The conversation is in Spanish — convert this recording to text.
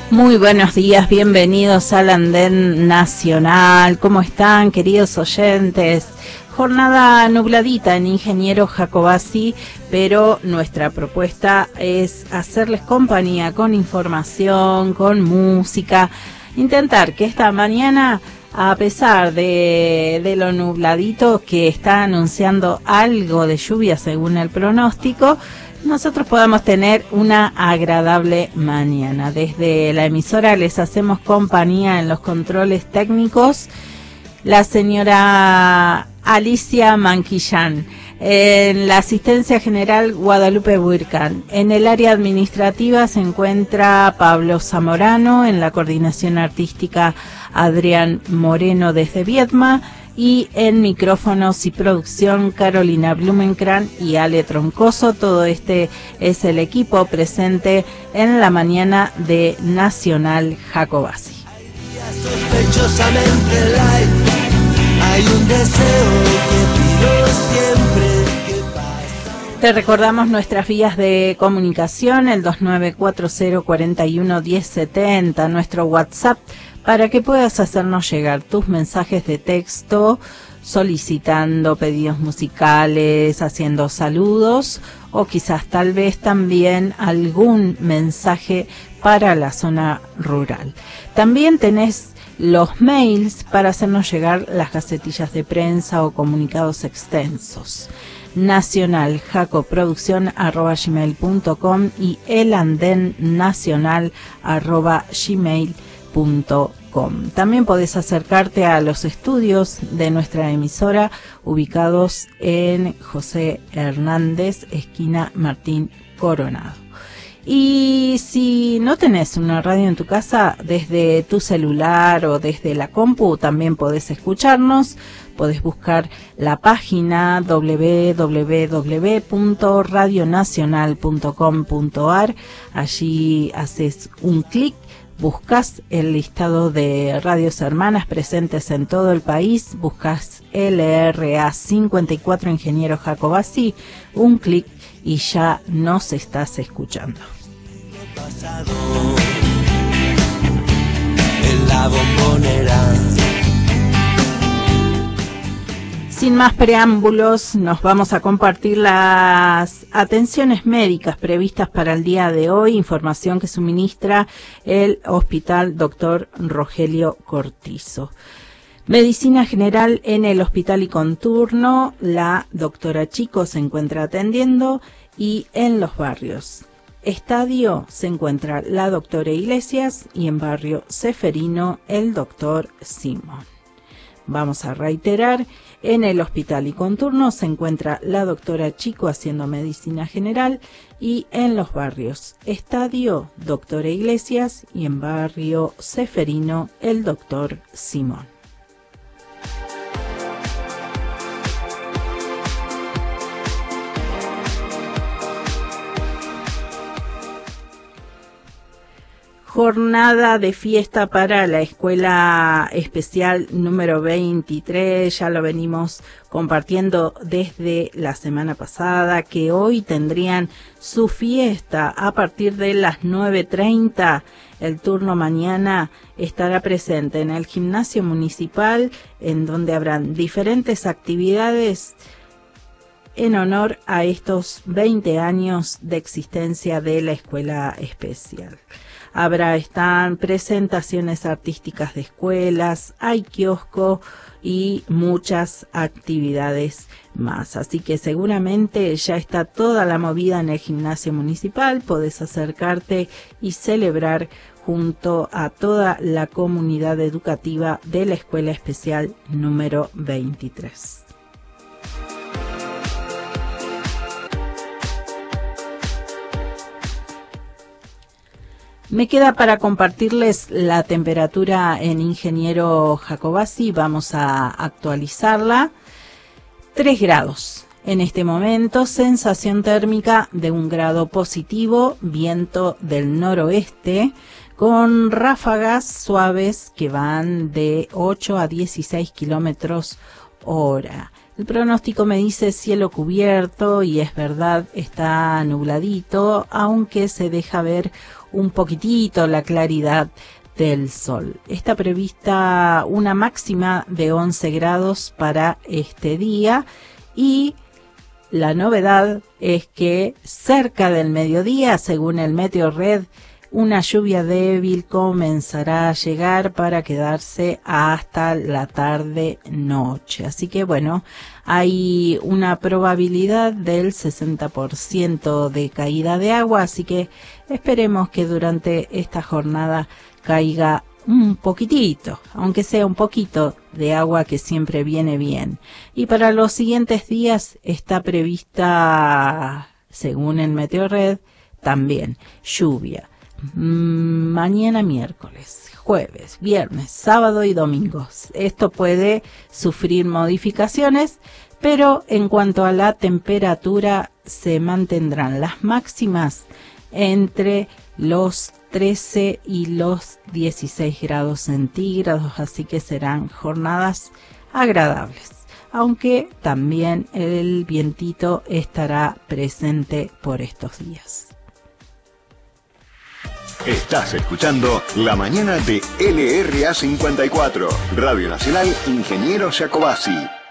Muy buenos días, bienvenidos al Andén Nacional. ¿Cómo están, queridos oyentes? Jornada nubladita en Ingeniero Jacobasi, pero nuestra propuesta es hacerles compañía con información, con música, intentar que esta mañana, a pesar de lo nubladito que está anunciando algo de lluvia según el pronóstico, nosotros podamos tener una agradable mañana. Desde la emisora les hacemos compañía en los controles técnicos la señora Alicia Manquillán, en la asistencia general Guadalupe Buircan. En el área administrativa se encuentra Pablo Zamorano, en la coordinación artística Adrián Moreno desde Viedma, y en micrófonos y producción Carolina Blumenkran y Ale Troncoso. Todo este es el equipo presente en la mañana de Nacional Jacobasi. Sospechosamente light, hay un deseo que pido siempre que pasa. Te recordamos nuestras vías de comunicación, el 2940411070, nuestro WhatsApp, para que puedas hacernos llegar tus mensajes de texto solicitando pedidos musicales, haciendo saludos o quizás tal vez también algún mensaje para la zona rural. También tenés los mails para hacernos llegar las gacetillas de prensa o comunicados extensos. nacionaljacoproduccion@gmail.com y elandennacional@gmail.com. También podés acercarte a los estudios de nuestra emisora ubicados en José Hernández, esquina Martín Coronado. Y si no tenés una radio en tu casa, desde tu celular o desde la compu también podés escucharnos. Podés buscar la página www.radionacional.com.ar. Allí haces un clic, buscas el listado de radios hermanas presentes en todo el país, buscas LRA 54 Ingeniero Jacobasi, un clic y ya nos estás escuchando. Pasado en la bombonera. Sin más preámbulos, nos vamos a compartir las atenciones médicas previstas para el día de hoy, información que suministra el Hospital Dr. Rogelio Cortizo. Medicina general en el Hospital y Conturno, la doctora Chico se encuentra atendiendo, y en los barrios Estadio se encuentra la doctora Iglesias y en barrio Ceferino el doctor Simón. Vamos a reiterar, en el Hospital y Conturno se encuentra la doctora Chico haciendo medicina general, y en los barrios Estadio, doctora Iglesias, y en barrio Ceferino el doctor Simón. Jornada de fiesta para la Escuela Especial número 23, ya lo venimos compartiendo desde la semana pasada, que hoy tendrían su fiesta a partir de las 9:30. El turno mañana estará presente en el gimnasio municipal, en donde habrán diferentes actividades en honor a estos 20 años de existencia de la Escuela Especial. Están presentaciones artísticas de escuelas, hay kiosco y muchas actividades más. Así que seguramente ya está toda la movida en el gimnasio municipal. Podés acercarte y celebrar junto a toda la comunidad educativa de la Escuela Especial número 23. Me queda para compartirles la temperatura en Ingeniero Jacobasi. Vamos a actualizarla. 3 grados en este momento, sensación térmica de 1 grado positivo, viento del noroeste, con ráfagas suaves que van de 8 a 16 kilómetros hora. El pronóstico me dice cielo cubierto, y es verdad, está nubladito, aunque se deja ver un poquitito la claridad del sol. Está prevista una máxima de 11 grados para este día y la novedad es que cerca del mediodía, según el Meteorred, una lluvia débil comenzará a llegar para quedarse hasta la tarde-noche. Así que bueno, hay una probabilidad del 60% de caída de agua, así que esperemos que durante esta jornada caiga un poquitito, aunque sea un poquito de agua, que siempre viene bien. Y para los siguientes días está prevista, según el Meteorred, también lluvia. Mañana miércoles, jueves, viernes, sábado y domingo. Esto puede sufrir modificaciones, pero en cuanto a la temperatura se mantendrán las máximas entre los 13 y los 16 grados centígrados, así que serán jornadas agradables, aunque también el vientito estará presente por estos días. Estás escuchando La Mañana de LRA 54, Radio Nacional Ingeniero Jacobasi.